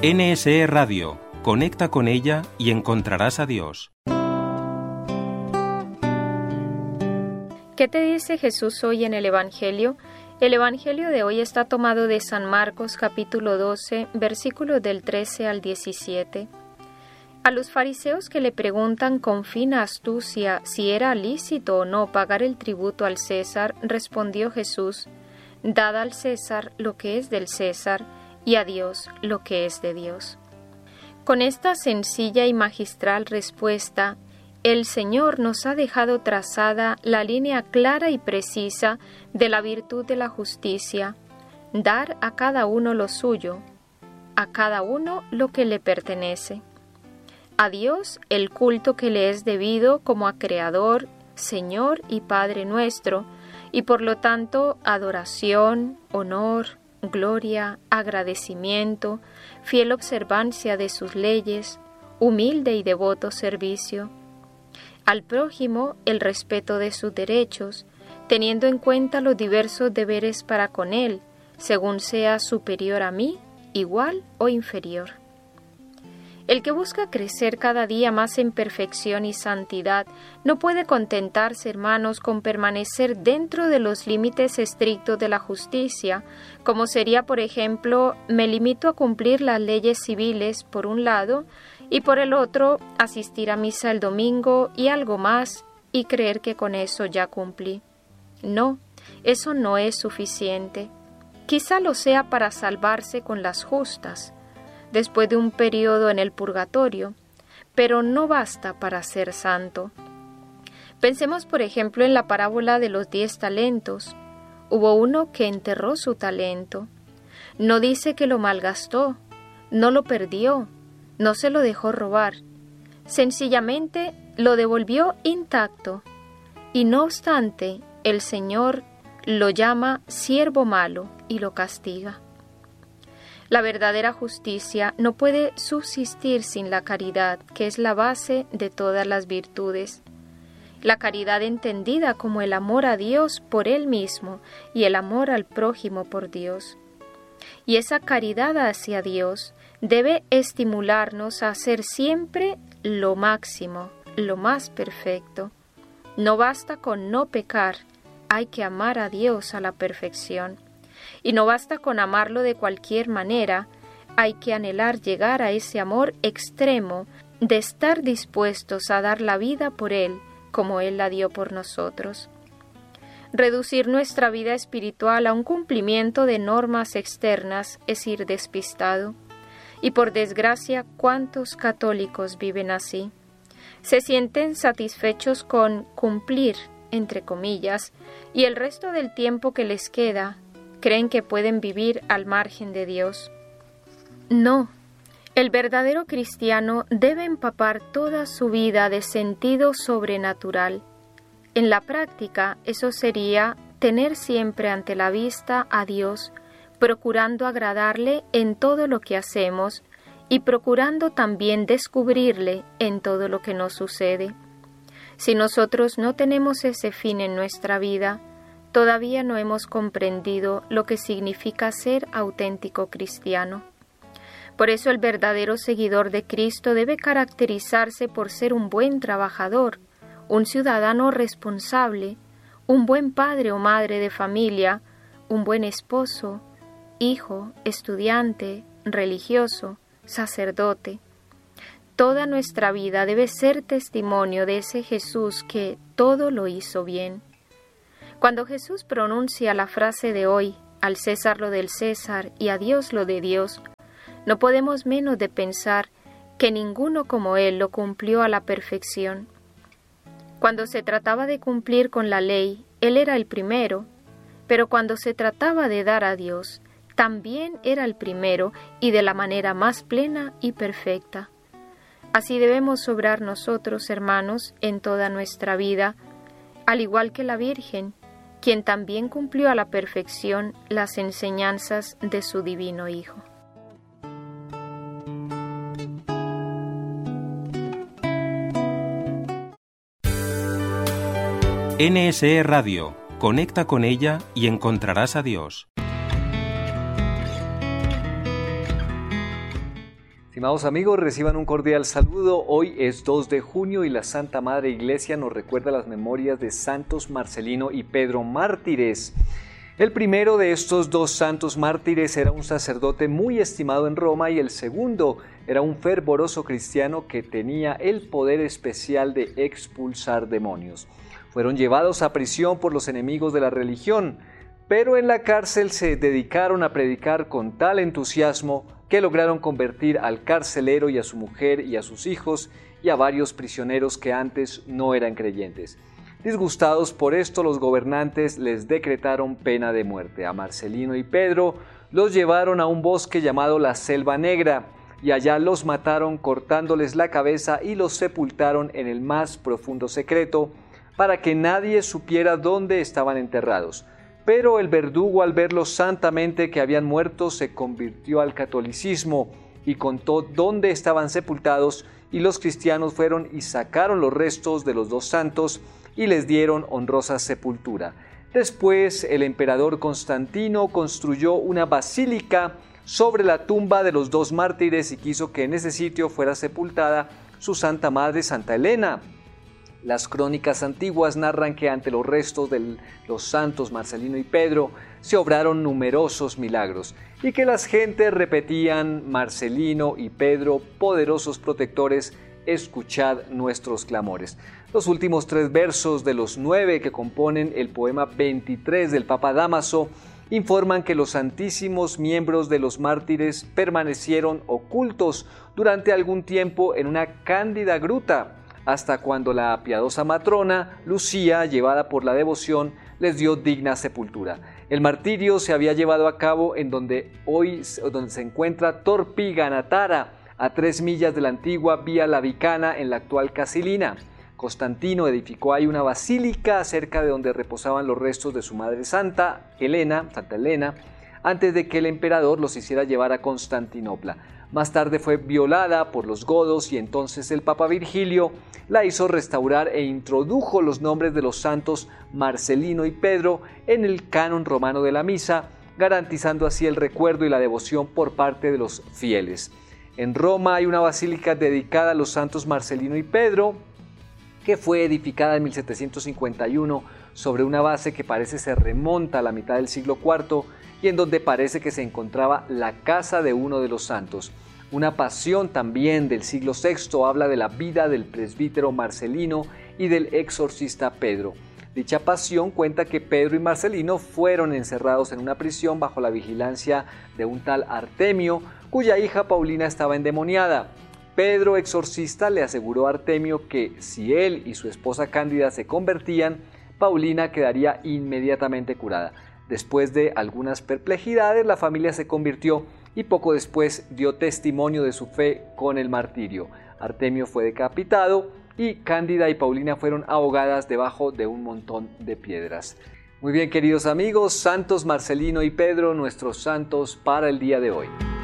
NSE Radio. Conecta con ella y encontrarás a Dios. ¿Qué te dice Jesús hoy en el Evangelio? El Evangelio de hoy está tomado de San Marcos capítulo 12, versículos del 13 al 17. A los fariseos que le preguntan con fina astucia si era lícito o no pagar el tributo al César, respondió Jesús: Dad al César lo que es del César y a Dios lo que es de Dios. Con esta sencilla y magistral respuesta, el Señor nos ha dejado trazada la línea clara y precisa de la virtud de la justicia: dar a cada uno lo suyo, a cada uno lo que le pertenece. A Dios el culto que le es debido como a Creador, Señor y Padre nuestro, y por lo tanto adoración, honor, gloria, agradecimiento, fiel observancia de sus leyes, humilde y devoto servicio. Al prójimo el respeto de sus derechos, teniendo en cuenta los diversos deberes para con él, según sea superior a mí, igual o inferior. El que busca crecer cada día más en perfección y santidad no puede contentarse, hermanos, con permanecer dentro de los límites estrictos de la justicia, como sería, por ejemplo, me limito a cumplir las leyes civiles por un lado y por el otro asistir a misa el domingo y algo más y creer que con eso ya cumplí. No, eso no es suficiente. Quizá lo sea para salvarse con las justas, después de un periodo en el purgatorio, pero no basta para ser santo. Pensemos, por ejemplo, en la parábola de los 10 talentos. Hubo uno que enterró su talento. No dice que lo malgastó, no lo perdió, no se lo dejó robar. Sencillamente lo devolvió intacto. Y no obstante, el Señor lo llama siervo malo y lo castiga. La verdadera justicia no puede subsistir sin la caridad, que es la base de todas las virtudes. La caridad entendida como el amor a Dios por Él mismo y el amor al prójimo por Dios. Y esa caridad hacia Dios debe estimularnos a hacer siempre lo máximo, lo más perfecto. No basta con no pecar, hay que amar a Dios a la perfección. Y no basta con amarlo de cualquier manera, hay que anhelar llegar a ese amor extremo de estar dispuestos a dar la vida por Él, como Él la dio por nosotros. Reducir nuestra vida espiritual a un cumplimiento de normas externas es ir despistado. Y por desgracia, ¿cuántos católicos viven así? Se sienten satisfechos con cumplir, entre comillas, y el resto del tiempo que les queda creen que pueden vivir al margen de Dios. No, el verdadero cristiano debe empapar toda su vida de sentido sobrenatural. En la práctica, eso sería tener siempre ante la vista a Dios, procurando agradarle en todo lo que hacemos y procurando también descubrirle en todo lo que nos sucede. Si nosotros no tenemos ese fin en nuestra vida, todavía no hemos comprendido lo que significa ser auténtico cristiano. Por eso el verdadero seguidor de Cristo debe caracterizarse por ser un buen trabajador, un ciudadano responsable, un buen padre o madre de familia, un buen esposo, hijo, estudiante, religioso, sacerdote. Toda nuestra vida debe ser testimonio de ese Jesús que todo lo hizo bien. Cuando Jesús pronuncia la frase de hoy, al César lo del César y a Dios lo de Dios, no podemos menos de pensar que ninguno como Él lo cumplió a la perfección. Cuando se trataba de cumplir con la ley, Él era el primero, pero cuando se trataba de dar a Dios, también era el primero y de la manera más plena y perfecta. Así debemos obrar nosotros, hermanos, en toda nuestra vida, al igual que la Virgen, quien también cumplió a la perfección las enseñanzas de su divino Hijo. NSE Radio. Conecta con ella y encontrarás a Dios. Estimados amigos, reciban un cordial saludo. Hoy es 2 de junio y la Santa Madre Iglesia nos recuerda las memorias de santos Marcelino y Pedro mártires. El primero de estos dos santos mártires era un sacerdote muy estimado en Roma y el segundo era un fervoroso cristiano que tenía el poder especial de expulsar demonios. Fueron llevados a prisión por los enemigos de la religión, pero en la cárcel se dedicaron a predicar con tal entusiasmo que lograron convertir al carcelero y a su mujer y a sus hijos y a varios prisioneros que antes no eran creyentes. Disgustados por esto, los gobernantes les decretaron pena de muerte. A Marcelino y Pedro los llevaron a un bosque llamado la Selva Negra y allá los mataron cortándoles la cabeza y los sepultaron en el más profundo secreto para que nadie supiera dónde estaban enterrados. Pero el verdugo, al verlos santamente que habían muerto, se convirtió al catolicismo y contó dónde estaban sepultados, y los cristianos fueron y sacaron los restos de los dos santos y les dieron honrosa sepultura. Después el emperador Constantino construyó una basílica sobre la tumba de los dos mártires y quiso que en ese sitio fuera sepultada su santa madre Santa Elena. Las crónicas antiguas narran que ante los restos de los santos Marcelino y Pedro se obraron numerosos milagros y que las gentes repetían: Marcelino y Pedro, poderosos protectores, escuchad nuestros clamores. Los últimos 3 versos de los 9 que componen el poema 23 del Papa Dámaso informan que los santísimos miembros de los mártires permanecieron ocultos durante algún tiempo en una cándida gruta, hasta cuando la piadosa matrona Lucía, llevada por la devoción, les dio digna sepultura. El martirio se había llevado a cabo en donde se encuentra Torpiganatara, a 3 millas de la antigua Vía Lavicana en la actual Casilina. Constantino edificó ahí una basílica cerca de donde reposaban los restos de su madre Santa Elena, antes de que el emperador los hiciera llevar a Constantinopla. Más tarde fue violada por los godos y entonces el Papa Virgilio la hizo restaurar e introdujo los nombres de los santos Marcelino y Pedro en el canon romano de la misa, garantizando así el recuerdo y la devoción por parte de los fieles. En Roma hay una basílica dedicada a los santos Marcelino y Pedro, que fue edificada en 1751 sobre una base que parece se remonta a la mitad del siglo IV y en donde parece que se encontraba la casa de uno de los santos. Una pasión también del siglo VI habla de la vida del presbítero Marcelino y del exorcista Pedro. Dicha pasión cuenta que Pedro y Marcelino fueron encerrados en una prisión bajo la vigilancia de un tal Artemio, cuya hija Paulina estaba endemoniada. Pedro, exorcista, le aseguró a Artemio que si él y su esposa Cándida se convertían, Paulina quedaría inmediatamente curada. Después de algunas perplejidades, la familia se convirtió y poco después dio testimonio de su fe con el martirio. Artemio fue decapitado y Cándida y Paulina fueron ahogadas debajo de un montón de piedras. Muy bien, queridos amigos, santos Marcelino y Pedro, nuestros santos para el día de hoy.